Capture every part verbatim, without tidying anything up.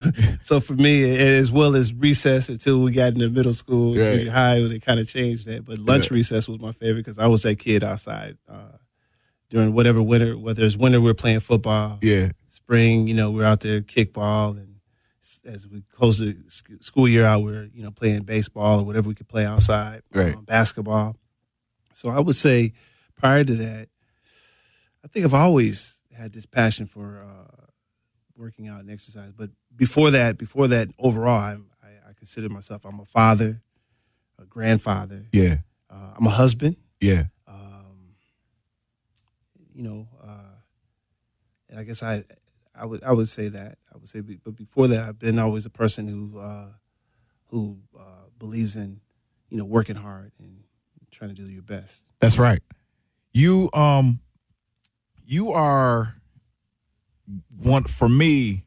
so for me, as well as recess until we got into middle school, Right. junior high, they kind of changed that. But lunch Yeah. recess was my favorite because I was that kid outside uh, during whatever winter, whether it's winter, we we're playing football. Yeah. Spring, you know, we're out there kickball, and as we close the sc- school year out, we're you know playing baseball or whatever we could play outside, Right. um, basketball. So I would say, prior to that, I think I've always had this passion for uh, working out and exercise. But before that, before that, overall, I'm, I, I consider myself I'm a father, a grandfather. Yeah. Uh, I'm a husband. Yeah. Um, you know, uh, and I guess I, I would, I would say that. I would say, but before that, I've been always a person who, uh, who uh, believes in, you know, working hard and trying to do your best. That's right. You um you are one for me,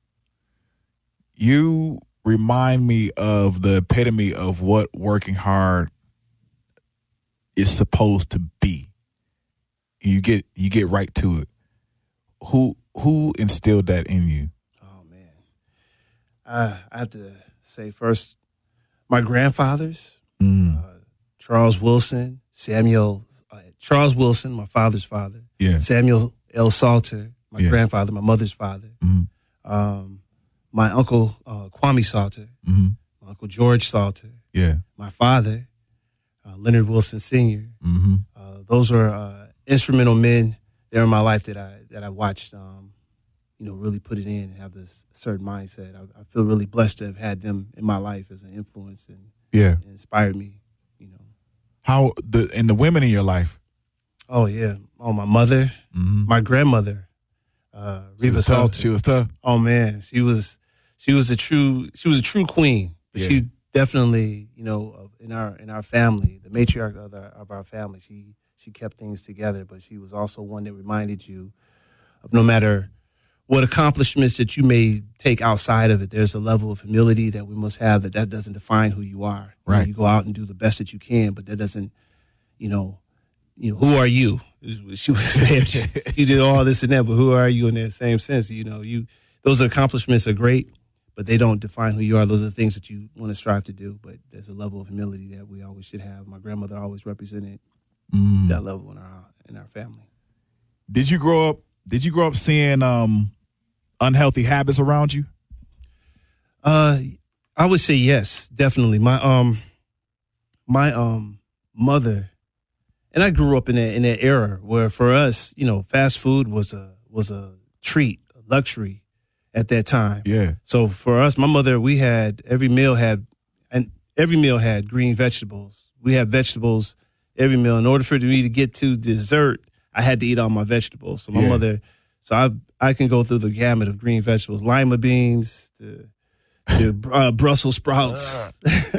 you remind me of the epitome of what working hard is supposed to be. You get you get right to it. Who who instilled that in you? Oh man, I I have to say first, my grandfathers, Mm. uh, Charles Wilson, Samuel uh, Charles Wilson, my father's father. Yeah. Samuel L. Salter, my Yeah. grandfather, my mother's father. Mm-hmm. Um, my uncle uh, Kwame Salter, Mm-hmm. my uncle George Salter, Yeah. my father, uh, Leonard Wilson Senior Mm-hmm. Uh, those were uh, instrumental men there in my life that I that I watched. Um, you know, really put it in and have this certain mindset. I, I feel really blessed to have had them in my life as an influence and, Yeah. and inspired me. You know. How the and the women in your life? Oh yeah. Oh, my mother, Mm-hmm. my grandmother, uh, She Reva was tough. Salter. She was tough. Oh man, she was she was a true she was a true queen. But Yeah. She definitely, you know, of- in our in our family, the matriarch of, the, of our family. She she kept things together, but she was also one that reminded you of no matter what accomplishments that you may take outside of it, there's a level of humility that we must have that that doesn't define who you are. You know, Right. you go out and do the best that you can, but that doesn't, you know, you know, who are you? Is what she was saying. You did all this and that, but who are you in that same sense? You know, you those accomplishments are great, but they don't define who you are. Those are the things that you want to strive to do, but there's a level of humility that we always should have. My grandmother always represented Mm. that level in our in our family. Did you grow up? Did you grow up seeing um, unhealthy habits around you? Uh, I would say yes, definitely. My um, my um mother, and I grew up in that in that era where for us, you know, fast food was a was a treat, a luxury at that time. Yeah. So for us, my mother, we had every meal had, and every meal had green vegetables. We had vegetables every meal. In order for me to get to dessert, I had to eat all my vegetables. So my Yeah. mother, so I I can go through the gamut of green vegetables, lima beans, to, to uh, Brussels sprouts,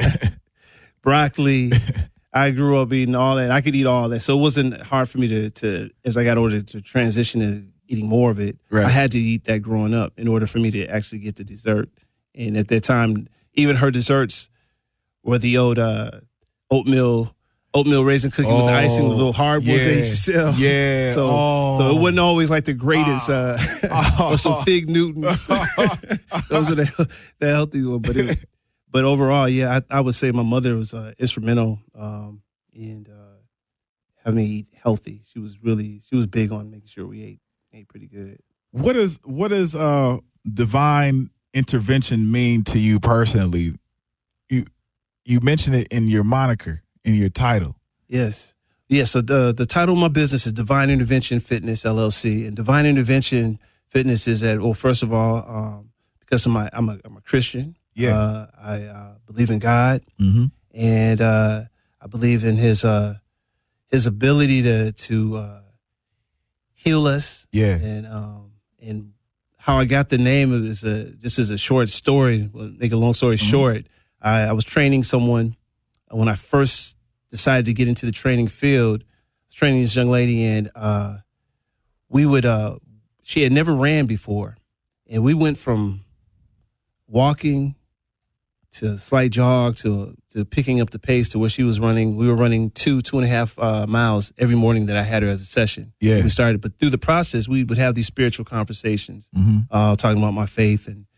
broccoli. I grew up eating all that. I could eat all that, so it wasn't hard for me to to as I got older to transition to eating more of it. Right. I had to eat that growing up in order for me to actually get the dessert. And at that time, even her desserts were the old uh, oatmeal oatmeal raisin cookie with the icing, the little hard ones they used to sell. Yeah. So, oh. so it wasn't always like the greatest, uh, or some Fig Newtons. Those are the, the healthy ones. But it, but overall, yeah, I, I would say my mother was uh, instrumental um, in uh, having me eat healthy. She was really, she was big on making sure we ate ate pretty good. What is what does uh, divine intervention mean to you personally? You you mentioned it in your moniker, in your title. Yes. Yeah, so the the title of my business is Divine Intervention Fitness, L L C. And Divine Intervention Fitness is that, well, first of all, um, because of my, I'm, a, I'm a Christian. Yeah. Uh, I uh, believe in God. Mm-hmm. And uh, I believe in his uh, his ability to to uh, heal us. Yeah. And um, and how I got the name of this, uh, just as a short story, well, make a long story Mm-hmm. short, I, I was training someone when I first decided to get into the training field. I was training this young lady, and uh, we would, uh, she had never ran before. And we went from walking to a slight jog to to picking up the pace to where she was running. We were running two, two and a half uh, miles every morning that I had her as a session. Yeah. We started, but through the process, we would have these spiritual conversations, Mm-hmm. uh, talking about my faith and